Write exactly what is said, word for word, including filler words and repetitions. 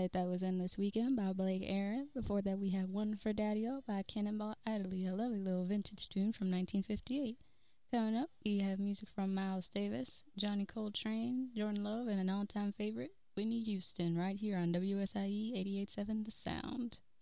right, that was Endless Weekend by Blake Aaron. Before that, we had One for Daddy-O by Cannonball Adderley, a lovely little vintage tune from nineteen fifty-eight. Coming up, we have music from Miles Davis, Johnny Coltrane, Jordan Love, and an all-time favorite, Whitney Houston, right here on W S I E eighty-eight point seven The Sound.